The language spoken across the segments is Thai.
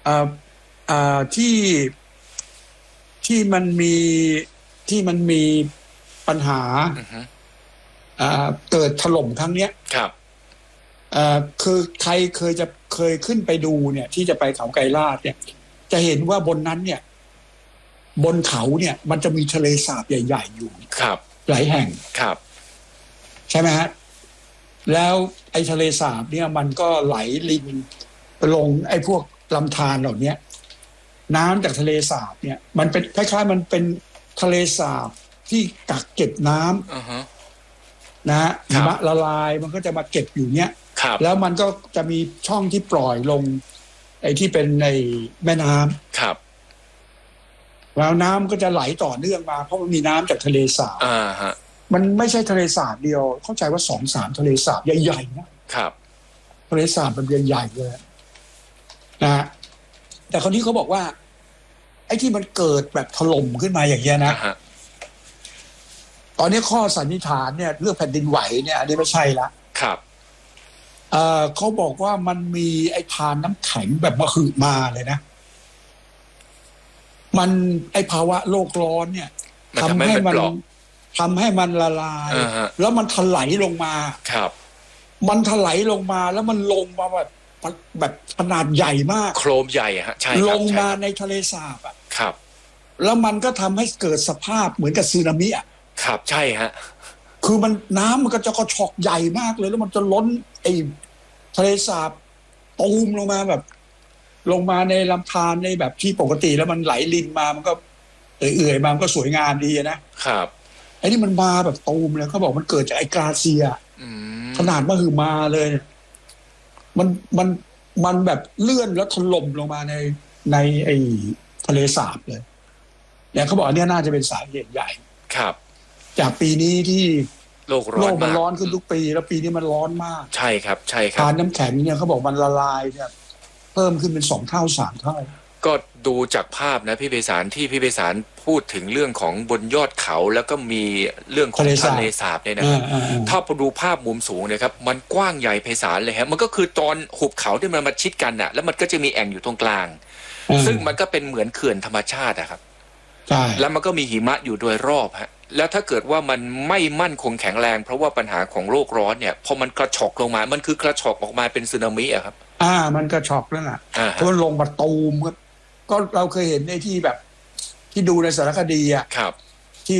อ่าที่มันมีปัญหาเกิดถล่มครั้งเนี้ยครับคือใครเคยขึ้นไปดูเนี่ยที่จะไปเขาไกรลาดเนี่ยจะเห็นว่าบนนั้นเนี่ยบนเขาเนี่ยมันจะมีทะเลสาบใหญ่ๆอยู่ครับหลายแห่งครับใช่ไหมฮะแล้วไอ้ทะเลสาบเนี่ยมันก็ไหลลินลงไอ้พวกลำธารเหล่านี้น้ำจากทะเลสาบเนี่ยมันเป็นคล้ายๆมันเป็นทะเลสาบที่กักเก็บน้ำนะฮะหิมะละลายมันก็จะมาเก็บอยู่เนี้ยแล้วมันก็จะมีช่องที่ปล่อยลงไอ้ที่เป็นในแม่น้ำครับแล้วน้ำก็จะไหลต่อเนื่องมาเพราะมันมีน้ำจากทะเลสาบมันไม่ใช่ทะเลสาบเดียวเข้าใจว่า2-3ทะเลสาบใหญ่ๆนะครับทะเลสาบมันใหญ่ๆเลยนะฮะแต่คราวนี้เขาบอกว่าไอ้ที่มันเกิดแบบถล่มขึ้นมาอย่างเงี้ยนะตอนนี้ข้อสันนิษฐานเนี่ยเรื่องแผ่นดินไหวเนี่ยอันนี้ไม่ใช่ละครับเขาบอกว่ามันมีไอ้ทานน้ำแข็งแบบมหึมาเลยนะมันไอ้ภาวะโลกร้อนเนี่ยทำให้มันละลายแล้วมันถลายลงมาครับมันถลายลงมาแล้วมันลงมาแบบขนาดใหญ่มากโครมใหญ่ฮะใช่ลงมาในทะเลสาบครับแล้วมันก็ทำให้เกิดสภาพเหมือนกับสึนามิครับใช่ฮะคือมันน้ำมันก็จะกระชอกใหญ่มากเลยแล้วมันจะล้นไอ้ทะเลสาบตูมลงมาแบบลงมาในลำธารในแบบที่ปกติแล้วมันไหลลินมามันก็เอื่อยๆมามันก็สวยงามดีนะครับไอ้นี่มันมาแบบตูมเลยเขาบอกมันเกิดจากไอ้กราเซียขนาดมหึมาเลยมันแบบเลื่อนแล้วถล่มลงมาในไอ้ทะเลสาบเลยเนี่ยเขาบอกอันนี้น่าจะเป็นสาเหตุใหญ่ครับจากปีนี้ที่โลกมันร้อนขึ้นทุกปีแล้วปีนี้มันร้อนมากใช่ครับใช่ครับทานน้ำแข็งเนี่ยเขาบอกมันละลายเนี่ยเพิ่มขึ้นเป็น2 เท่า 3 เท่าก็ดูจากภาพนะพี่ไพศาลที่พี่ไพศาลพูดถึงเรื่องของบนยอดเขาแล้วก็มีเรื่องของทะเลสาบเนี่ยนะครับถ้าพอดูภาพมุมสูงนะครับมันกว้างใหญ่ไพศาลเลยฮะมันก็คือตอนหุบเขาที่มันมาชิดกันน่ะแล้วมันก็จะมีแอ่งอยู่ตรงกลางซึ่งมันก็เป็นเหมือนเขื่อนธรรมชาติอะครับใช่แล้วมันก็มีหิมะอยู่โดยรอบฮะแล้วถ้าเกิดว่ามันไม่มั่นคงแข็งแรงเพราะว่าปัญหาของโลกร้อนเนี่ยพอมันกระชอกลงมามันคือกระชอกออกมาเป็นสึนามิอะครับมันกระชอกนั่นแหละเพราะลงมาตูมก็เราเคยเห็นในที่แบบที่ดูในสารคดีครับที่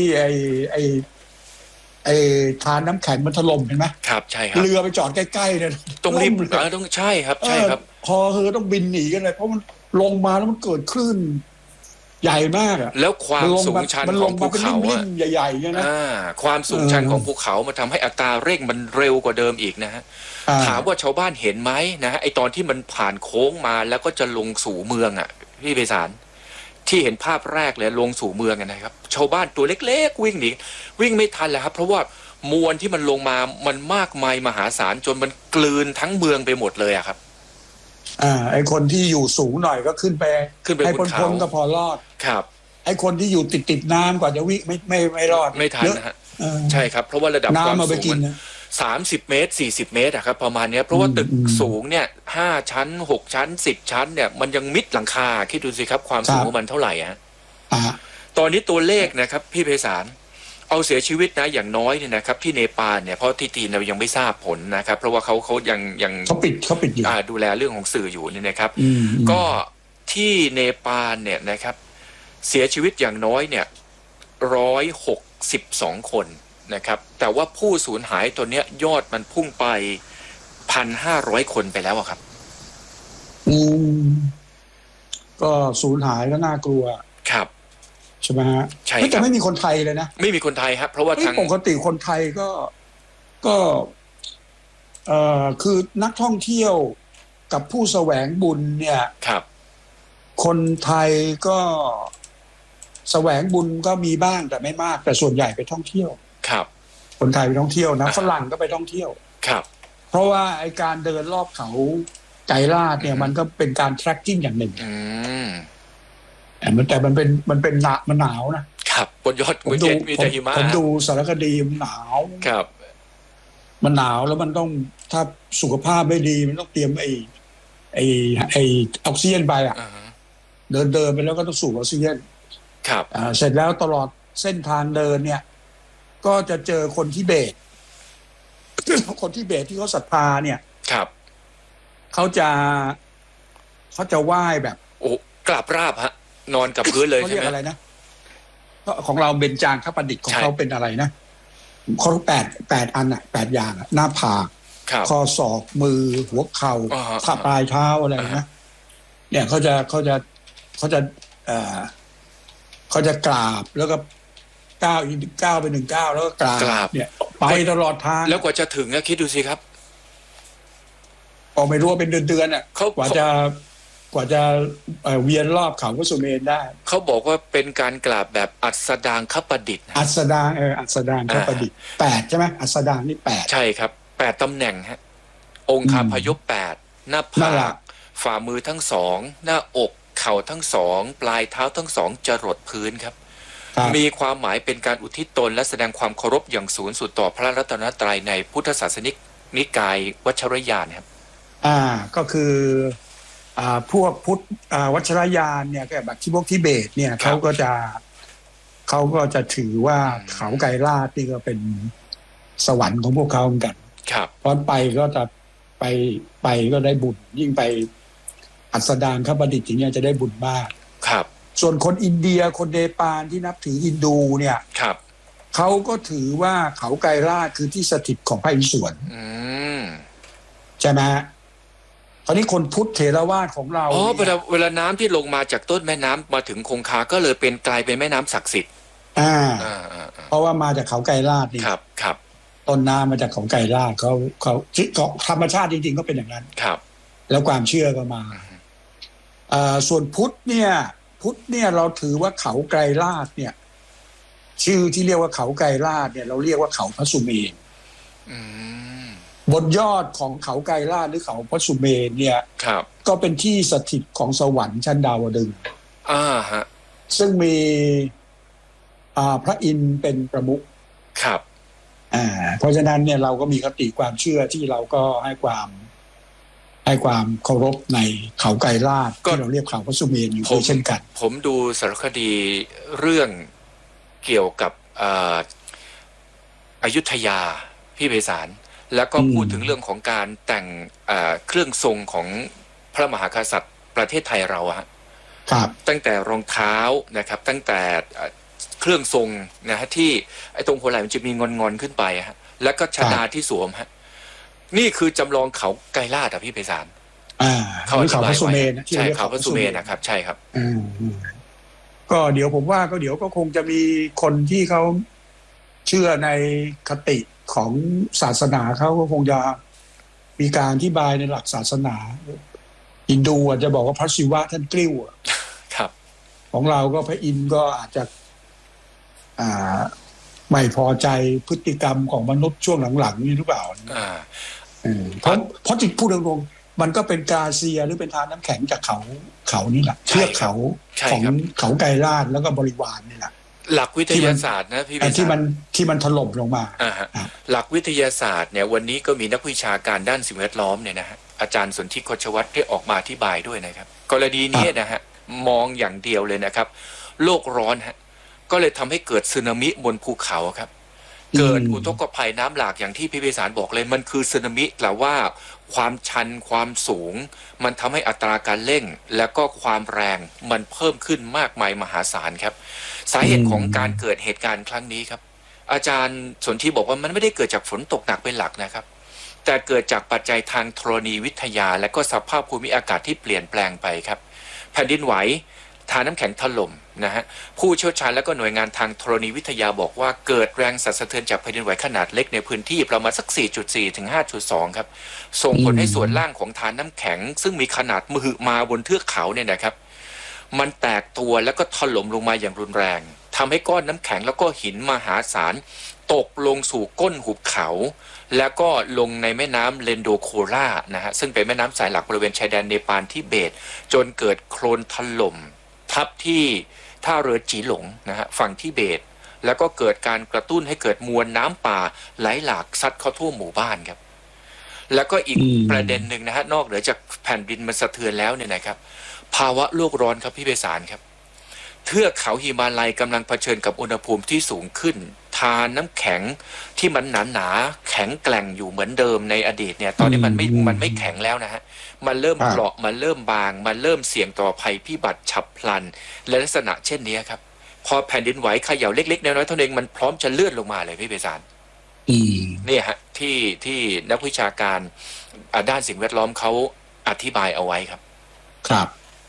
ไอ้ทานน้ำแข็งมันถล่มเห็นไหมครับใช่ครับเรือไปจอดใกล้ๆเนี่ยต้องรีบต้องใช่ครับใช่ครับพอต้องบินหนีกันเลยเพราะมันลงมาแล้วมันเกิดคลื่นใหญ่มากแล้วความสูงชันของภูเขาใหญ่ๆเนี่ยนะความสูงชันของภูเขามันทำให้อัตราเร่งมันเร็วกว่าเดิมอีกนะฮะถามว่าชาวบ้านเห็นไหมนะฮะไอตอนที่มันผ่านโค้งมาแล้วก็จะลงสู่เมืองพี่ไพศาลที่เห็นภาพแรกเลยลงสู่เมืองนะครับชาวบ้านตัวเล็กๆวิ่งหนีวิ่งไม่ทันแล้วครับเพราะว่ามวลที่มันลงมามันมากมายมหาศาลจนมันกลืนทั้งเมืองไปหมดเลยครับไอคนที่อยู่สูงหน่อยก็ขึ้นไปให้พ้นก็พอรอดครับไอคนที่อยู่ติดน้ำกว่าจะวิ่งไม่รอดไม่ทันนะฮะใช่ครับเพราะว่าระดับความสูงมัน30 เมตร40 เมตรครับประมาณนี้เพราะว่าตึกสูงเนี่ย5 ชั้น6 ชั้น10 ชั้นเนี่ยมันยังมิดหลังคาคิดดูสิครับความสูงของมันเท่าไหร่ตอนนี้ตัวเลขนะครับพี่ไพศาลเอาเสียชีวิตนะอย่างน้อยเนี่ยนะครับที่เนปาลเนี่ยเพราะที่จีนเรายังไม่ทราบผลนะครับเพราะว่าเขายังเขาปิดอยู่ดูแลเรื่องของสื่ออยู่เนี่ยนะครับก็ที่เนปาลเนี่ยนะครับเสียชีวิตอย่างน้อยเนี่ย162 คนนะครับแต่ว่าผู้สูญหายตัวเนี้ยยอดมันพุ่งไป1,500 คนไปแล้วครับก็สูญหายก็น่ากลัวครับใช่ไหมฮะใช่แต่ไม่มีคนไทยเลยนะไม่มีคนไทยครับเพราะว่าทางปกติคนไทยก็คือนักท่องเที่ยวกับผู้แสวงบุญเนี่ยครับคนไทยก็แสวงบุญก็มีบ้างแต่ไม่มากแต่ส่วนใหญ่ไปท่องเที่ยวครับคนไทยไปท่องเที่ยวนะฝรั่งก็ไปท่องเที่ยวครับเพราะว่าไอการเดินรอบเขาไกรลาดเนี่ยมันก็เป็นการ tracking อย่างหนึ่งแต่มันเป็นหนาวนะครับบนยอดมีแต่หิมะผมดูสารคดีมันหนาวครับมันหนาวแล้วมันต้องถ้าสุขภาพไม่ดีมันต้องเตรียมไอออกซิเจนไปเดินไปแล้วก็ต้องสูบออกซิเจนครับเสร็จแล้วตลอดเส้นทางเดินเนี่ยก็จะเจอคนทิเบต คนทิเบตที่เขาศรัทธาเนี่ยครับเขาจะไหว้แบบโอ้กราบราบฮะนอนกับพื้นเลยใช่ไหมเขาเรียกอะไรนะของเราเบญจางคประดิษฐ์ของเขาเป็นอะไรนะเขา8 อันอ่ะ8 อย่างหน้าผากข้อศอกมือหัวเข่าท่าปลายเท้าอะไรนะเนี่ยเขาจะกราบแล้วก็ก้าวไป1 ก้าวแล้วก็กราบเนี่ยไปตลอดทางแล้วกว่าจะถึงคิดดูสิครับไม่รู้ว่าเป็นเดือนอ่ะกว่าจะเวียนรอบเขาพระสุเมรุได้เขาบอกว่าเป็นการกราบแบบอัสดางคประดิษฐ์อัสดางอัสดางคประดิษฐ์8ใช่ไหมอัสดางนี่8 ใช่ครับ8ตำแหน่งฮะองค์คาพยพ8หน้าผากฝ่ามือทั้ง2หน้าอกเข่าทั้ง2ปลายเท้าทั้ง2จรดพื้นครับมีความหมายเป็นการอุทิศตนและแสดงความเคารพอย่างสูงสุดต่อพระรัตนตรัยในพุทธศาสนิกายวัชรยานครับก็คือพวกพุทธวัชรยานเนี่ยแบบที่พวกทิเบตเนี่ยเขาก็จะถือว่าเขาไกรลาศนี่ก็เป็นสวรรค์ของพวกเขาเหมือนกันเพราะไปก็จะไปก็ได้บุญยิ่งไปอัสดางคประดิษฐ์อย่างเงี้ยจะได้บุญมากส่วนคนอินเดียคนเนปาลที่นับถือฮินดูเนี่ยเขาก็ถือว่าเขาไกรลาศคือที่สถิตของพระอิศวรใช่ไหมตอนนี้คนพุทธเถรวาทของเราเวลาน้ำที่ลงมาจากต้นแม่น้ำมาถึงคงคาก็เลยกลายเป็นแม่น้ำศักดิ์สิทธิ์เพราะว่ามาจากเขาไกรลาศนี่ครับต้นน้ำมาจากเขาไกรลาศเขาธรรมชาติจริงๆก็เป็นอย่างนั้นครับแล้วความเชื่อก็มาส่วนพุทธเนี่ยเราถือว่าเขาไกรลาศเนี่ยชื่อที่เรียกว่าเขาไกรลาศเนี่ยเราเรียกว่าเขาพระสุเมรุบนยอดของเขาไกรลาศหรือเขาพระสุเมรุเนี่ยก็เป็นที่สถิตของสวรรค์ชั้นดาวดึงส์ซึ่งมีพระอินทร์เป็นประมุขเพราะฉะนั้นเนี่ยเราก็มีคติความเชื่อที่เราก็ให้ความเคารพในเขาไกรลาศที่เราเรียกเขาพระสุเมรุอยู่เช่นกันผมดูสารคดีเรื่องเกี่ยวกับอยุธยาพี่ไพศาลแล้วก็พูดถึงเรื่องของการแต่งเครื่องทรงของพระมหากษัตริย์ประเทศไทยเราครับตั้งแต่รองเท้านะครับตั้งแต่เครื่องทรงนะฮะที่ไอ้ตรงหัวไหล่มันจะมีงอนขึ้นไปฮะแล้วก็ชฎาที่สวมฮะนี่คือจำลองเขาไกรลาศพี่ไพศาลเขาพระสุเมรุใช่เขาพระสุเมรุนะครับใช่ครับก็เดี๋ยวผมว่าก็เดี๋ยวก็คงจะมีคนที่เขาเชื่อในคติของศาสนาเขาก็คงจะมีการอธิบายในหลักศาสนาฮินดูอาจจะบอกว่าพระศิวะท่านกลิ้วครับของเราก็พระอินทร์ก็อาจจะไม่พอใจพฤติกรรมของมนุษย์ช่วงหลังๆนี่หรือเปล่าเพราะจิตพูดตรงๆมันก็เป็นกาเซียหรือเป็นทานน้ำแข็งจากเขานี่แหละเทือกเขาของเขาไกรลาศแล้วก็บริวารนี่แหละหลักวิทยาศาสตร์นะพี่ที่มันถล่มลงมาหลักวิทยาศาสตร์เนี่ยวันนี้ก็มีนักวิชาการด้านสิ่งแวดล้อมเนี่ยนะฮะอาจารย์สนธิ โคชวัฒน์ได้ออกมาอธิบายด้วยนะครับกรณีนี้นะฮะมองอย่างเดียวเลยนะครับโลกร้อนฮะก็เลยทำให้เกิดสึนามิบนภูเขาครับเกิดอุทกภัยน้ำหลากอย่างที่พี่ไพศาลบอกเลยมันคือสึนามิแต่ว่าความชันความสูงมันทำให้อัตราการเร่งและก็ความแรงมันเพิ่มขึ้นมากมายมหาศาลครับสาเหตุของการเกิดเหตุการณ์ครั้งนี้ครับอาจารย์สนธิบอกว่ามันไม่ได้เกิดจากฝนตกหนักเป็นหลักนะครับแต่เกิดจากปัจจัยทางธรณีวิทยาและก็สภาพภูมิอากาศที่เปลี่ยนแปลงไปครับแผ่นดินไหวทานน้ำแข็งถล่มนะฮะผู้เชี่ยวชาญและก็หน่วยงานทางธรณีวิทยาบอกว่าเกิดแรงสั่นสะเทือนจากแผ่นดินไหวขนาดเล็กในพื้นที่ประมาณสัก 4.4 ถึง 5.2 ครับส่งผลให้ส่วนล่างของทานน้ำแข็งซึ่งมีขนาดมหึมาบนเทือกเขาเนี่ยนะครับมันแตกตัวแล้วก็ถล่มลงมาอย่างรุนแรงทำให้ก้อนน้ำแข็งแล้วก็หินมหาศาลตกลงสู่ก้นหุบเขาแล้วก็ลงในแม่น้ำเลนโดโครานะฮะซึ่งเป็นแม่น้ำสายหลักบริเวณชายแดนเนปาลทิเบตจนเกิดโคลนถล่มทับที่ท่าเรือจีหลงนะฮะฝั่งทิเบตแล้วก็เกิดการกระตุ้นให้เกิดมวลน้ำป่าไหลหลากซัดเข้าท่วมหมู่บ้านครับแล้วก็อีกประเด็นหนึ่งนะฮะนอกเหนือจากแผ่นดินมันสะเทือนแล้วเนี่ยนะครับภาวะโลกร้อนครับพี่ไพศาลครับเทือกเขาหิมาลัยกำลังเผชิญกับอุณหภูมิที่สูงขึ้นทานน้ำแข็งที่มันหนาแข็งแกร่งอยู่เหมือนเดิมในอดีตเนี่ยตอนนี้มันไม่แข็งแล้วนะฮะมันเริ่มเปราะมันเริ่มบางมันเริ่มเสี่ยงต่อภัยพิบัติฉับพลันและลักษณะเช่นนี้ครับพอแผ่นดินไหวเขย่าเล็กๆน้อยๆเท่านั้นเองมันพร้อมจะเลื่อนลงมาเลยพี่ไพศาลเนี่ยฮะที่นักวิชาการด้านสิ่งแวดล้อมเขาอธิบายเอาไว้ครับครับ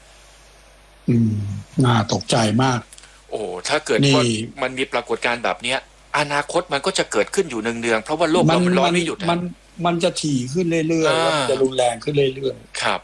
น่าตกใจมากโอ้ถ้าเกิดว่ามันมีปรากฏการณ์แบบนี้อนาคตมันก็จะเกิดขึ้นอยู่เนืองๆเพราะว่าโลกมันร้อนไม่หยุดมันจะถี่ขึ้นเรื่อยๆมันจะรุนแรงขึ้นเรื่อยๆครับ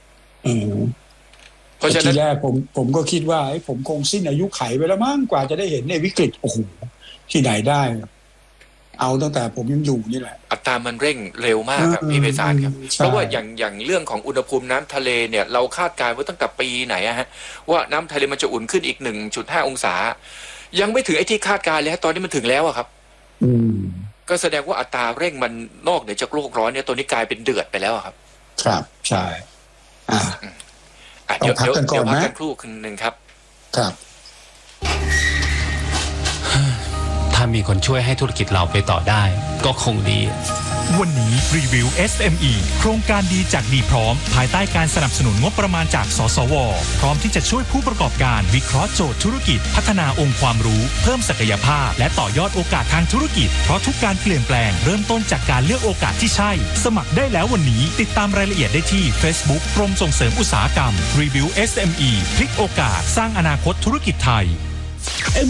เพราะฉะนั้นทีแรกผมก็คิดว่าผมคงสิ้นอายุไขไปแล้วมั้งกว่าจะได้เห็นในวิกฤตโอ้โหที่ไหนได้เอาตั้งแต่ผมยังอยู่นี่แหละอัตรามันเร่งเร็วมากครับพี่ไพศาลครับเพราะว่าอย่างเรื่องของอุณหภูมิน้ำทะเลเนี่ยเราคาดการณ์ไว้ตั้งแต่ปีไหนฮะว่าน้ำทะเลมันจะอุ่นขึ้นอีก 1.5 องศายังไม่ถึงไอ้ที่คาดการณ์เลยตอนนี้มันถึงแล้วครับก็แสดงว่าอัตราเร่งมันนอกเหนือจากโลกร้อนเนี่ยตัวนี้กลายเป็นเดือดไปแล้วครับครับใช่เดี๋ยวพักกันครู่นึงครับครับถ้ามีคนช่วยให้ธุรกิจเราไปต่อได้ก็คงดีวันนี้รีวิว SME โครงการดีจากดีพร้อมภายใต้การสนับสนุนงบประมาณจากสสวพร้อมที่จะช่วยผู้ประกอบการวิเคราะห์โจทย์ธุรกิจพัฒนาองค์ความรู้เพิ่มศักยภาพและต่อยอดโอกาสทางธุรกิจเพราะทุกการเปลี่ยนแปลงเริ่มต้นจากการเลือกโอกาสที่ใช่สมัครได้แล้ววันนี้ติดตามรายละเอียดได้ที่ Facebook กรมส่งเสริมอุตสาหกรรมรีวิว SME พลิกโอกาสสร้างอนาคตธุรกิจไทย